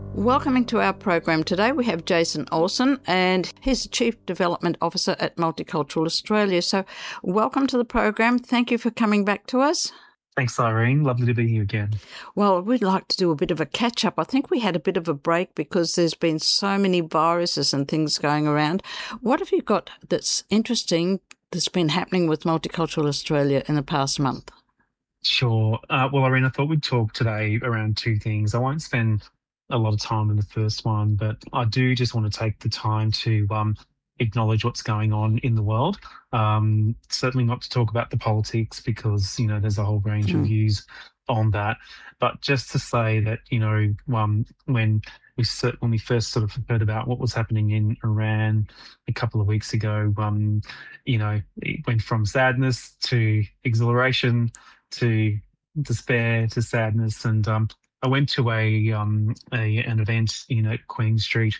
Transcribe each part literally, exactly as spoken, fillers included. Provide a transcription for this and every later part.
Welcoming to our program today, we have Jason Olsen, and he's the Chief Development Officer at Multicultural Australia. So welcome to the program. Thank you for coming back to us. Thanks, Irene. Lovely to be here again. Well, we'd like to do a bit of a catch-up. I think we had a bit of a break because there's been so many viruses and things going around. What have you got that's interesting that's been happening with Multicultural Australia in the past month? Sure. Uh, well, Irene, I thought we'd talk today around two things. I won't spend a lot of time in the first one, but I do just want to take the time to um, acknowledge what's going on in the world. Um, certainly not to talk about the politics because, you know, there's a whole range Mm. of views on that. But just to say that, you know, um, when we when we first sort of heard about what was happening in Iran a couple of weeks ago, um, you know, it went from sadness to exhilaration to despair to sadness. And um, I went to a, um, a an event in at Queen Street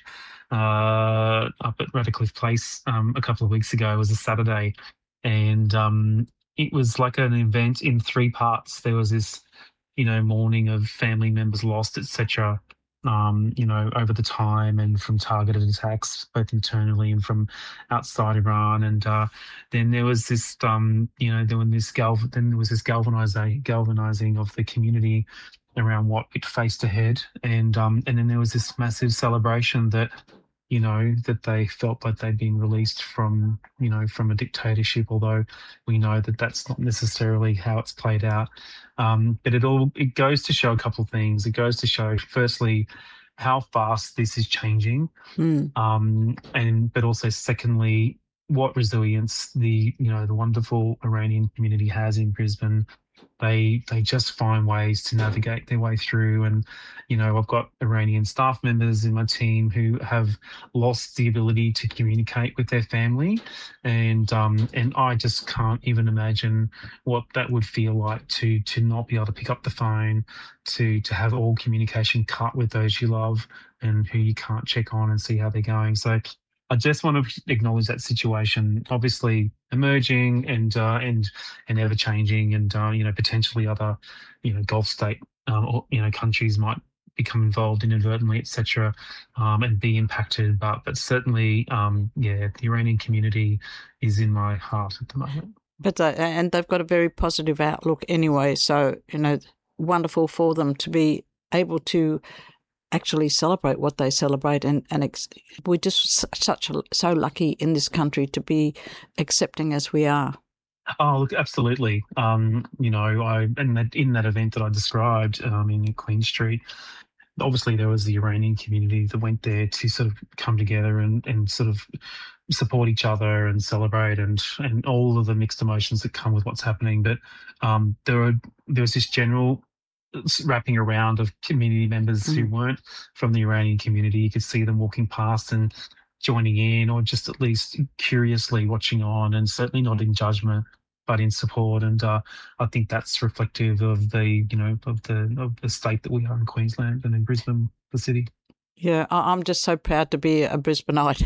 uh, up at Radcliffe Place um, a couple of weeks ago. It was a Saturday, and um, it was like an event in three parts. There was this, you know, mourning of family members lost, et cetera. Um, you know, over the time and from targeted attacks, both internally and from outside Iran. And uh, then there was this, um, you know, there was this gal- then there was this galvanizing, galvanizing of the community around what it faced ahead, and um, and then there was this massive celebration that, you know, that they felt like they'd been released from, you know, from a dictatorship. Although we know that that's not necessarily how it's played out. Um, but it all it goes to show a couple of things. It goes to show, firstly, how fast this is changing, Mm. um, and but also secondly, what resilience the you know the wonderful Iranian community has in Brisbane. They they just find ways to navigate their way through. And you know, I've got Iranian staff members in my team who have lost the ability to communicate with their family, and um, and I just can't even imagine what that would feel like to to not be able to pick up the phone, to to have all communication cut with those you love and who you can't check on and see how they're going. So I just want to acknowledge that situation, obviously emerging and uh, and and ever changing, and uh, you know, potentially other, you know, Gulf state um, or you know, countries might become involved inadvertently, et cetera, um, and be impacted. But but certainly, um, yeah, the Iranian community is in my heart at the moment. But uh, and they've got a very positive outlook anyway. So, you know, wonderful for them to be able to actually celebrate what they celebrate, and and ex- we're just such a, so lucky in this country to be accepting as we are. Oh, look, absolutely. Um, you know, I in that in that event that I described um, in Queen Street, obviously there was the Iranian community that went there to sort of come together and, and sort of support each other and celebrate, and and all of the mixed emotions that come with what's happening. But um, there were there was this general wrapping around of community members who Mm. weren't from the Iranian community. You could see them walking past and joining in, or just at least curiously watching on, and certainly not in judgment, but in support. And uh, I think that's reflective of the, you know, of the of the state that we are in Queensland and in Brisbane, the city. Yeah, I- I'm just so proud to be a Brisbaneite.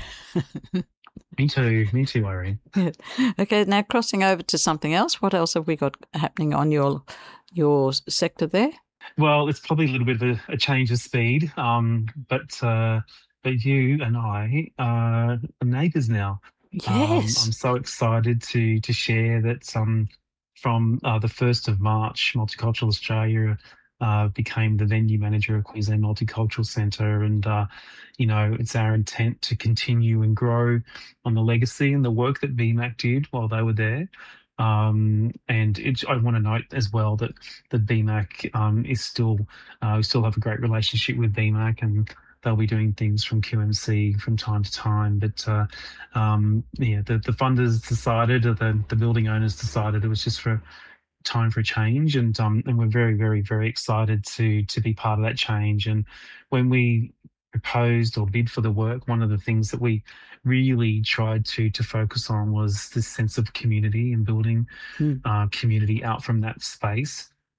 Me too. Me too, Irene. Yeah. Okay, now crossing over to something else. What else have we got happening on your your sector there? Well, it's probably a little bit of a, a change of speed, um, but uh, but you and I are neighbours now. Um, I'm Yes. so excited to to share that um, from uh, the first of March, Multicultural Australia uh, became the venue manager of Queensland Multicultural Centre, and uh, you know, it's our intent to continue and grow on the legacy and the work that V MAC did while they were there. Um, and it, I want to note as well that that V MAC um, is still uh, we still have a great relationship with V MAC, and they'll be doing things from Q M C from time to time. But uh, um, yeah, the, the funders decided, or the, the building owners decided, it was just for time for a change, and um, and we're very, very, very excited to to be part of that change. And when we proposed or bid for the work, one of the things that we really tried to to focus on was this sense of community and building Mm. uh, community out from that space.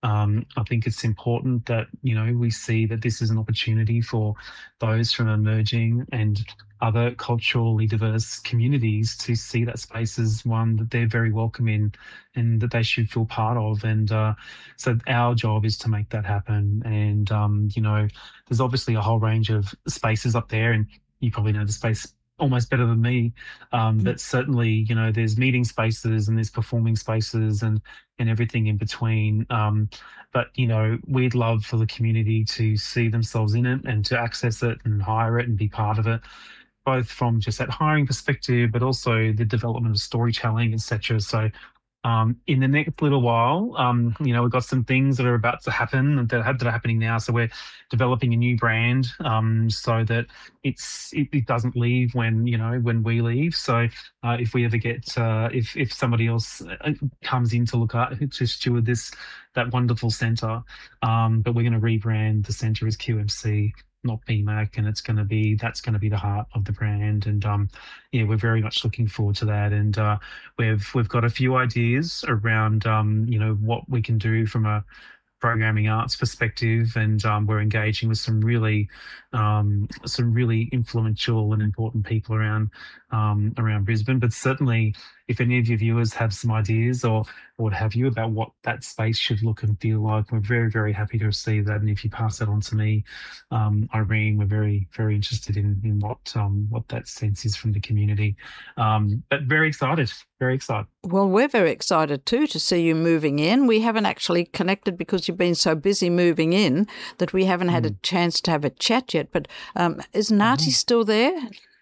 Um, I think it's important that, you know, we see that this is an opportunity for those from emerging and other culturally diverse communities to see that space as one that they're very welcome in and that they should feel part of. And uh, so our job is to make that happen. And, um, you know, there's obviously a whole range of spaces up there, and you probably know the space almost better than me. Um, but certainly, you know, there's meeting spaces and there's performing spaces and and everything in between. Um, but you know, we'd love for the community to see themselves in it and to access it and hire it and be part of it, both from just that hiring perspective, but also the development of storytelling, et cetera. So um, in the next little while, um, you know, we've got some things that are about to happen that, have, that are happening now. So we're developing a new brand um, so that it's it, it doesn't leave when you know when we leave. So uh, if we ever get uh, if if somebody else uh, comes in to look at to steward this that wonderful centre, um, but we're going to rebrand the centre as Q M C, not B MAC, and it's going to be that's going to be the heart of the brand. And um, yeah, we're very much looking forward to that. And uh, we've we've got a few ideas around um, you know what we can do from a programming arts perspective, and um, we're engaging with some really um, some really influential and important people around um, around Brisbane. But certainly, if any of your viewers have some ideas or, or what have you about what that space should look and feel like, we're very, very happy to receive that. And if you pass that on to me, um, Irene, we're very, very interested in, in what um, what that sense is from the community. Um, but very excited, very excited. Well, we're very excited too to see you moving in. We haven't actually connected because you've been so busy moving in that we haven't had mm. a chance to have a chat yet. But um, is Nati mm. still there?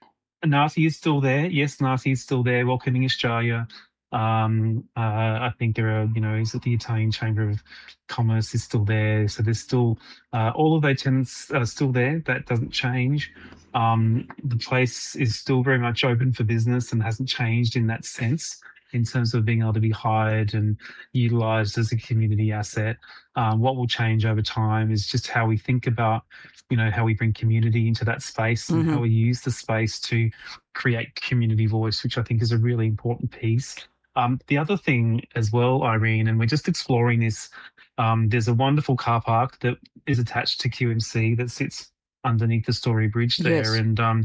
Nati is still there. Yes, Nati is still there, welcoming Australia. Um, uh, I think there are, you know, is it the Italian Chamber of Commerce is still there. So there's still, uh, all of those tenants are still there. That doesn't change. Um, the place is still very much open for business and hasn't changed in that sense, in terms of being able to be hired and utilised as a community asset. Um, what will change over time is just how we think about, you know, how we bring community into that space and mm-hmm. how we use the space to create community voice, which I think is a really important piece. Um, the other thing as well, Irene, and we're just exploring this, um, there's a wonderful car park that is attached to Q M C that sits underneath the Story Bridge there. Yes. And um,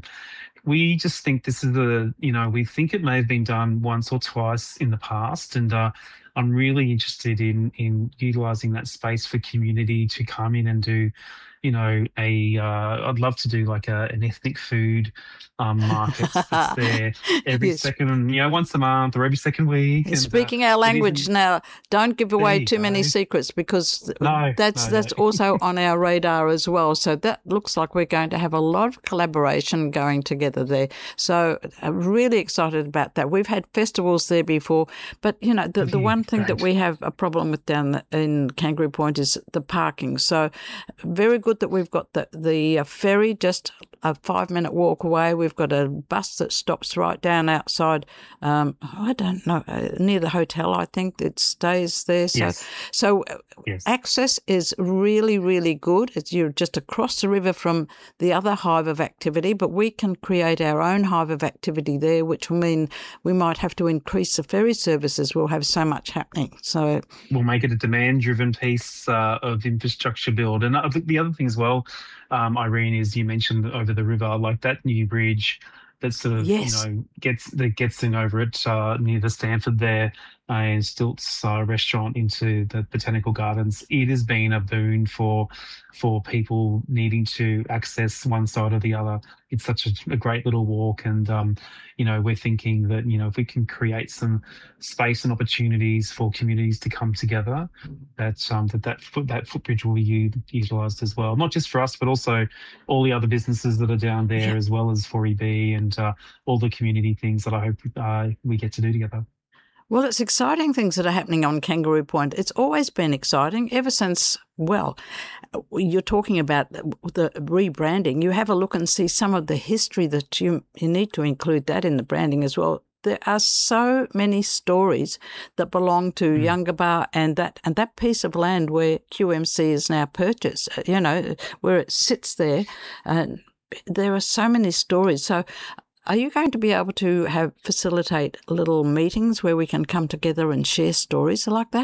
we just think this is a, you know, we think it may have been done once or twice in the past. And uh, I'm really interested in in utilising that space for community to come in and do, you know, a, uh, I'd love to do like a, an ethnic food um, market that's there every yes. second, you know, once a month or every second week. And, Speaking uh, our language even, now, don't give away too go. many secrets because no, that's no, that's no. also on our radar as well. So that looks like we're going to have a lot of collaboration going together there. So I'm really excited about that. We've had festivals there before, but, you know, the, the one thing Great. that we have a problem with down in Kangaroo Point is the parking. So very good that we've got the, the ferry just a five-minute walk away. We've got a bus that stops right down outside, um, I don't know, uh, near the hotel, I think, it stays there. So, yes. so yes. access is really, really good. It's, you're just across the river from the other hive of activity, but we can create our own hive of activity there, which will mean we might have to increase the ferry services. We'll have so much happening. So we'll make it a demand-driven piece uh, of infrastructure build. And I think the other thing as well, um, Irene, is you mentioned over the river, like that new bridge that sort of, yes. you know, gets that gets in over it uh, near the Stanford there uh, and Stilts uh, restaurant into the Botanical Gardens. It has been a boon for for people needing to access one side or the other. It's such a, a great little walk, and um, you know, we're thinking that, you know, if we can create some space and opportunities for communities to come together, that um, that that, foot, that footbridge will be utilised as well, not just for us, but also all the other businesses that are down there, yeah. as well as four E B and uh, all the community things that I hope uh, we get to do together. Well, it's exciting things that are happening on Kangaroo Point. It's always been exciting ever since, well, you're talking about the rebranding. You have a look and see some of the history that you, you need to include that in the branding as well. There are so many stories that belong to mm. Yungabar and that and that piece of land where Q M C is now purchased, you know, where it sits there. And there are so many stories. So are you going to be able to have facilitate little meetings where we can come together and share stories like that?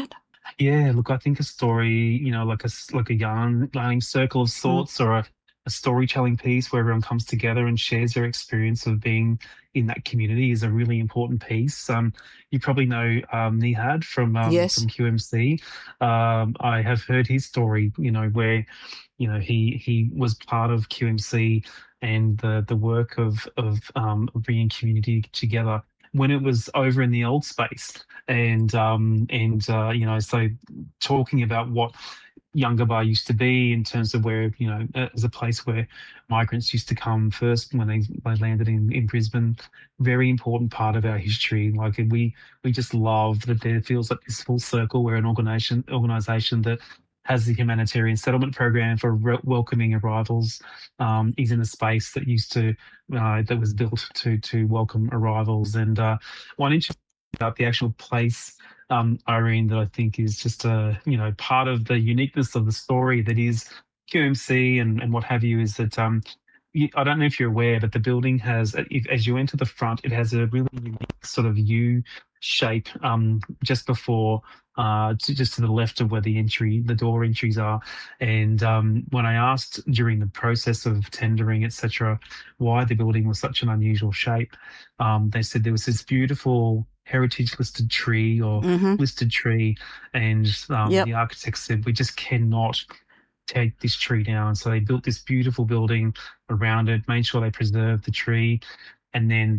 Yeah, look, I think a story, you know, like a s- like a yarn yarning circle of Mm. sorts, or a, a storytelling piece where everyone comes together and shares their experience of being in that community is a really important piece. Um, you probably know um, Nihad from um, Yes. from Q M C. Um, I have heard his story, you know, where you know he he was part of Q M C and the the work of of um, bringing community together when it was over in the old space and um, and uh, you know, so talking about what Yungabar used to be in terms of where you know as a place where migrants used to come first when they, they landed in, in Brisbane. Very important part of our history. Like we we just love that there feels like this full circle where an organisation organisation that has the humanitarian settlement program for re- welcoming arrivals um, is in a space that used to uh, that was built to to welcome arrivals. And uh, one interesting about the actual place, um, Irene, that I think is just a you know part of the uniqueness of the story that is Q M C and, and what have you is that um, you, I don't know if you're aware, but the building has, if, as you enter the front, it has a really unique sort of U shape um, just before, uh, to, just to the left of where the entry, the door entries are. And um, when I asked during the process of tendering, et cetera, why the building was such an unusual shape, um, they said there was this beautiful heritage listed tree or Mm-hmm. listed tree, and um, Yep. the architect said we just cannot take this tree down. So they built this beautiful building around it, made sure they preserved the tree, and then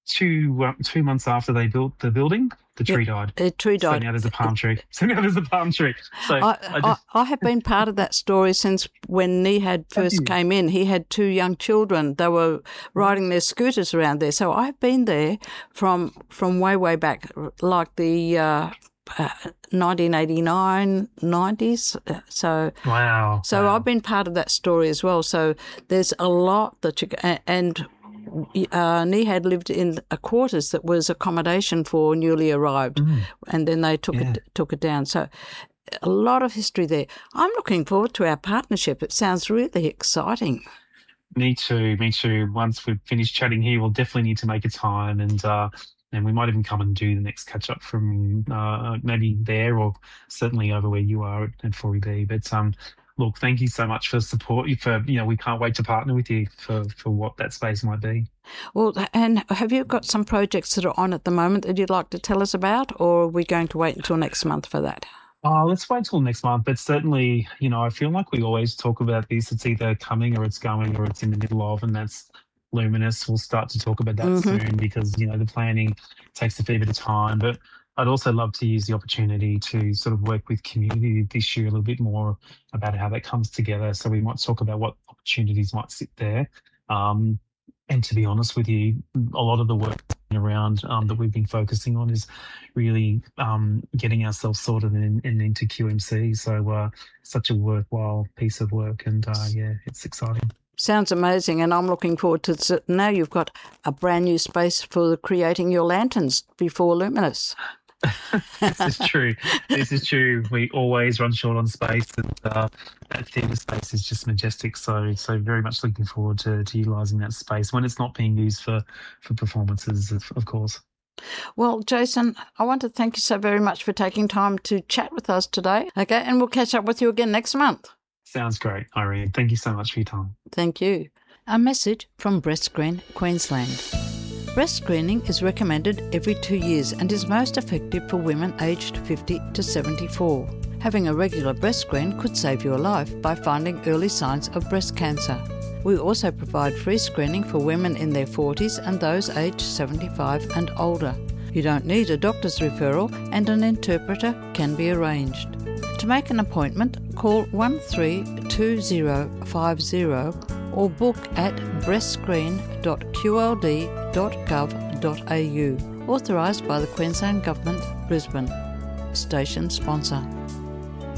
two uh, two months after they built the building, the Yep. tree died. A tree So died. now there's a palm tree. So now there's a palm tree. So I, I I, just I have been part of that story since when Nihad have first you. came in. He had two young children. They were riding their scooters around there. So I've been there from from way, way back, like the uh, uh, nineteen eighty-nine, nineties. So Wow, so I've wow. been part of that story as well. So there's a lot that you and uh, Nihad lived in a quarters that was accommodation for newly arrived, Mm, and then they took yeah. it took it down. So a lot of history there. I'm looking forward to our partnership. It sounds really exciting. Me too, me too. Once we've finished chatting here, we'll definitely need to make a time and uh and we might even come and do the next catch up from uh maybe there or certainly over where you are at, at four E B. But um look, thank you so much for support for you know, we can't wait to partner with you for for what that space might be. Well, and have you got some projects that are on at the moment that you'd like to tell us about, or are we going to wait until next month for that? Oh, let's wait till next month. But certainly, you know, I feel like we always talk about this. It's either coming or it's going or it's in the middle of, and that's Luminous. We'll start to talk about that Mm-hmm. soon because, you know, the planning takes a fair bit of time. But I'd also love to use the opportunity to sort of work with community this year a little bit more about how that comes together. So we might talk about what opportunities might sit there. Um, and to be honest with you, a lot of the work around um, that we've been focusing on is really um, getting ourselves sorted and, and into Q M C. So uh, such a worthwhile piece of work, and uh, yeah, it's exciting. Sounds amazing, and I'm looking forward to it. Now you've got a brand new space for creating your lanterns before Luminous. This is true. This is true. We always run short on space, and uh, that theatre space is just majestic. So, so very much looking forward to, to utilising that space when it's not being used for for performances, of, of course. Well, Jason, I want to thank you so very much for taking time to chat with us today. Okay, and we'll catch up with you again next month. Sounds great, Irene. Thank you so much for your time. Thank you. A message from Breast Screen Queensland. Breast screening is recommended every two years and is most effective for women aged fifty to seventy-four. Having a regular breast screen could save your life by finding early signs of breast cancer. We also provide free screening for women in their forties and those aged seventy-five and older. You don't need a doctor's referral and an interpreter can be arranged. To make an appointment, call one three two zero five zero or book at breastscreen dot q l d dot gov dot a u. Authorised by the Queensland Government, Brisbane. Station sponsor.